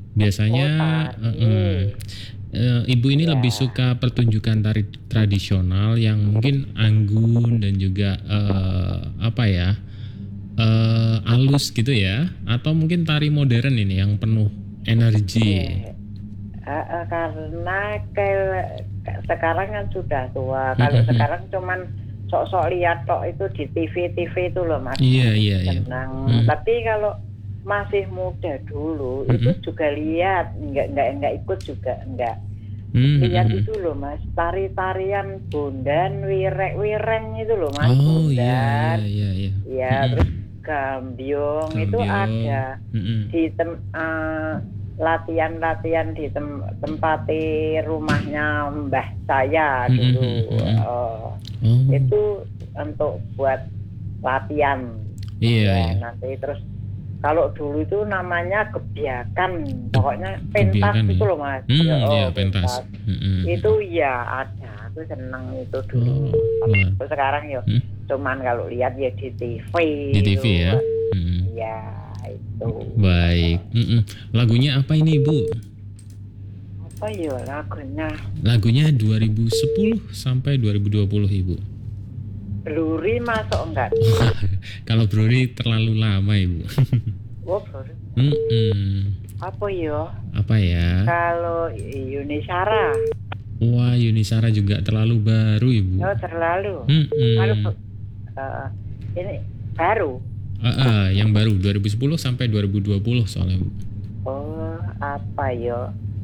Biasanya Oh, tari. ibu ini Ya. lebih suka pertunjukan tari tradisional yang mungkin anggun dan juga apa ya, halus gitu ya, atau mungkin tari modern ini yang penuh energi. Iya. Karena sekarang kan sudah tua. Kalau sekarang cuman sok-sok lihat tok itu di TV itu loh Mas. Iya, iya, iya. Senang. Tapi kalau masih muda dulu itu juga lihat, nggak ikut juga enggak. Lihat itu loh Mas, tarian bondan, wireng itu loh Mas, Oh iya, bondan. iya, iya. Ya, terus gambyong itu ada di latihan di tempat rumahnya mbah saya dulu. Itu untuk buat latihan. Iya, Ya, iya. nanti terus kalau dulu itu namanya gebyakan, pokoknya Gebyakan, pentas itu ya? loh Mas. Iya, pentas. Itu ya ada, aku seneng itu dulu. Terus sekarang ya cuman kalau lihat ya di TV. Di TV ya. Ya itu. Baik. Lagunya apa ini Ibu? Apa ya lagunya? Lagunya 2010 sampai 2020 Ibu. Bluri masuk enggak? Kalau Bluri terlalu lama Ibu. Oh Bluri. Apa ya? Apa ya? Kalau Yuni Shara. Wah, Yuni Shara juga terlalu baru Ibu. Oh terlalu. Ini baru. Yang baru 2010 sampai 2020 soalnya Bu. Oh apa ya?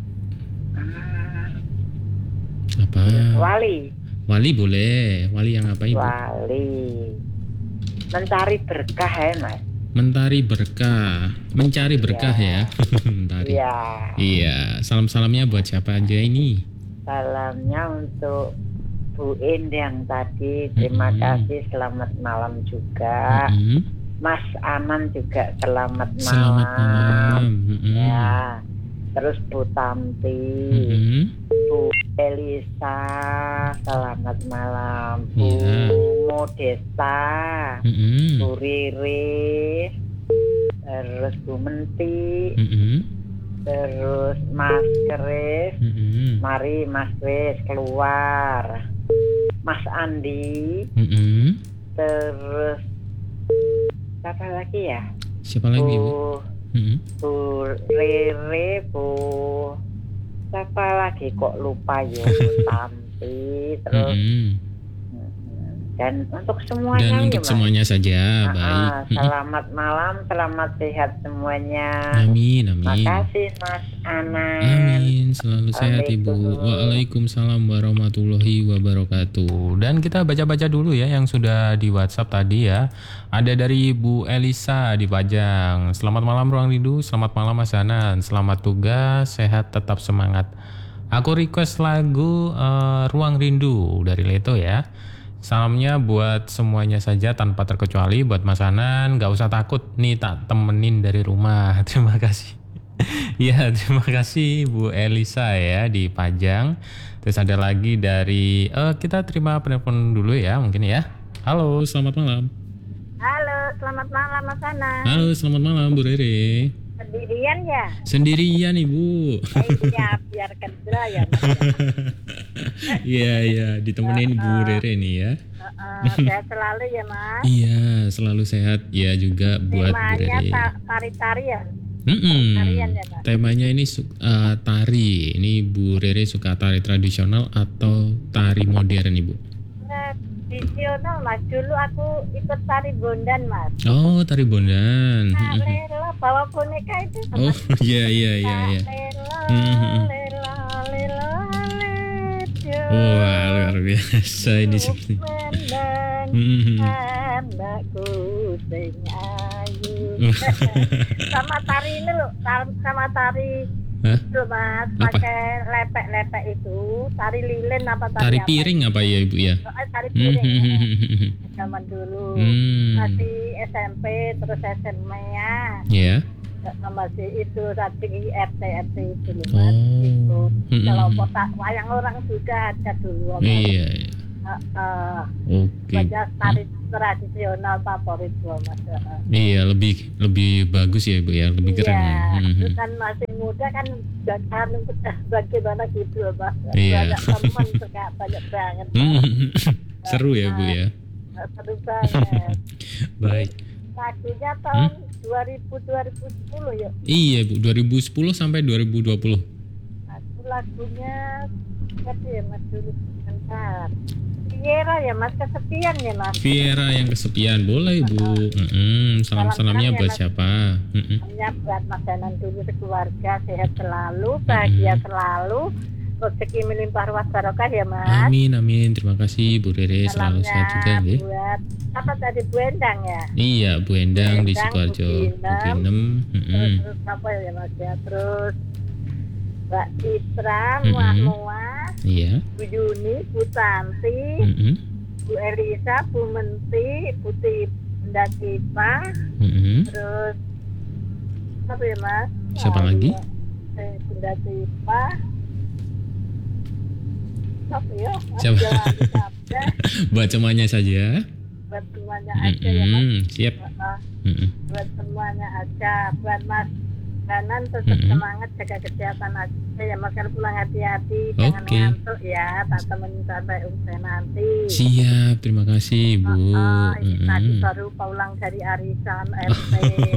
Apa? Wali boleh. Wali yang apa Ibu? Wali. Mencari berkah ya Mas. Mencari berkah ya. Mentari. Iya. Iya. Salam-salamnya buat siapa aja ini? Salamnya untuk Bu Endang tadi. Terima kasih. Selamat malam juga. Mas Anan juga selamat malam. Selamat malam. Ya. Terus Bu Tamti, Bu Elisa, selamat malam. Bu Modesta, Bu Riri, terus Bu Menti, terus Mas Kris. Mari Mas Kris keluar. Mas Andi, terus siapa lagi ya? Siapa lagi Bu? Bu Rere, Bu siapa lagi kok lupa ya, Bu Tampi, terus dan untuk semuanya. Dan untuk semuanya saja, baik. Selamat malam, selamat sehat semuanya. Amin. Makasih Mas Anan. Amin, selalu sehat Ibu. Waalaikumsalam warahmatullahi wabarakatuh. Dan kita baca-baca dulu ya yang sudah di WhatsApp tadi ya. Ada dari Bu Elisa di Pajang. Selamat malam Ruang Rindu, selamat malam Mas Anan. Selamat tugas, sehat tetap semangat. Aku request lagu Ruang Rindu dari Leto ya. Salamnya buat semuanya saja tanpa terkecuali. Buat Mas Anan, gak usah takut nih, tak temenin dari rumah. Terima kasih. Ya, terima kasih Bu Elisa ya di Pajang. Terus ada lagi dari kita terima penelpon dulu ya mungkin ya. Halo, selamat malam. Halo, selamat malam Mas Anan. Halo, selamat malam Bu Rere. Sendirian ya? Sendirian Ibu. Ya, biar kedra ya. Iya, ditemenin Bu Rere nih ya. Sehat selalu ya Mas. Iya, selalu sehat ya juga buat Bu Rere. Temanya tari-tarian. Tarian ya Mas. Temanya ini tari. Ini Bu Rere suka tari tradisional atau tari modern Ibu? Tradisional Mas. Dulu aku ikut tari bondan Mas. Oh, tari bondan. Lela bawa boneka itu. Oh, iya. Wah, luar biasa ini seperti. Anakku sing ayu. Sama tari ini loh, sama tari itu Mas, pakai lepek-lepek itu, tari lilin apa tari piring apa ya Ibu ya? Tari piring. Zaman dulu masih SMP terus SMA ya. Iya. Masih itu tadi RT itu loh Mas. Itu kalau kotak wayang orang juga ada dulu. Iya. Oke. Baca tari tradisional favorit gua Mas. Iya, lebih bagus ya Bu ya, lebih keren. Iya, Ya. itu kan masih muda kan jangan bagaimana gitu loh Mas. Iya. Banyak teman suka banyak banget. Seru ya Bu ya. Seru banget. Baik. Lagunya tahun 2010 ya. Iya Bu, 2010 sampai 2020. Lagunya siapa ya Mas dulu? Bentar. Viera ya Mas, kesepian ya Mas. Viera yang kesepian, boleh Bu. Salam-salamnya buat siapa? Salamnya buat Mas Danan dulu sekeluarga, sehat selalu, bahagia selalu, rezeki melimpah ruas barokah ya Mas. Amin. Terima kasih Bu Rere, selalu sehat juga ya. Buat apa tadi, Bu Endang ya? Iya, Bu Endang di Sidoarjo. Bu Ginem. Terus apa ya Mas ya? Terus Mbak Citra, Muah, Iya. Bu Yuni, Bu Tanti, Bu Elisa, Bu Menti, Putih Bunda Tipa, terus apa ya Mas? Siapa lagi? Bunda Tipa. Apa ya? Siapa? Buat semuanya saja. Buat semuanya aja ya Mas. Siap. Buat semuanya aja. Buat Mas Danan tetap semangat, jaga kesehatan aja ya Mas. Kalau pulang hati-hati, jangan ngantuk ya. Tak temenin sampai usai nanti. Siap, terima kasih Bu. Ini tadi baru pulang dari arisan RT.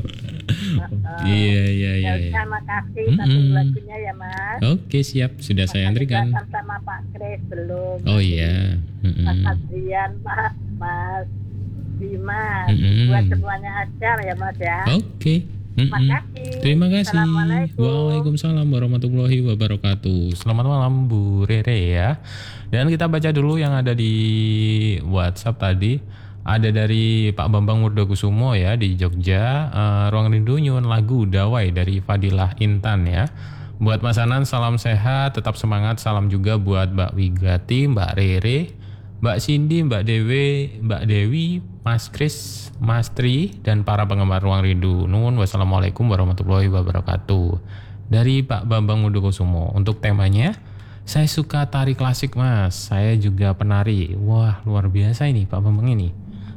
Iya. Terima kasih satu lagunya ya Mas. Oke, siap, sudah saya antrikan. Sama Pak Kris belum. Oh iya. Mas Adrian, Mas Bima, buat semuanya aja ya Mas ya. Oke. Terima kasih. Assalamualaikum. Waalaikumsalam warahmatullahi wabarakatuh. Selamat malam Bu Rere ya. Dan kita baca dulu yang ada di WhatsApp tadi. Ada dari Pak Bambang Murdokusumo ya di Jogja. Ruang Rindu nyuwun lagu Dawai dari Fadilah Intan ya. Buat Mas Anan salam sehat, tetap semangat. Salam juga buat Mbak Wigati, Mbak Rere, Mbak Cindy, Mbak Dewi, Mas Kris, Mas Tri, dan para penggemar Ruang Rindu. Nuwun, wassalamualaikum warahmatullahi wabarakatuh. Dari Pak Bambang Murdokusumo. Untuk temanya, saya suka tari klasik Mas. Saya juga penari. Wah, luar biasa ini Pak Bambang ini.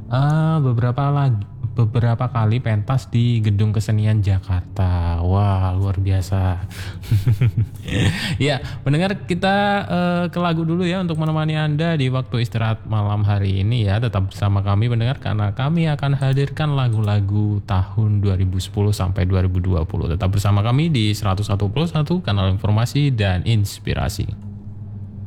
Beberapa kali pentas di Gedung Kesenian Jakarta. Wah, luar biasa. Ya, pendengar, kita ke lagu dulu ya untuk menemani Anda di waktu istirahat malam hari ini ya. Tetap bersama kami pendengar, karena kami akan hadirkan lagu-lagu tahun 2010 sampai 2020. Tetap bersama kami di 101+1 kanal informasi dan inspirasi.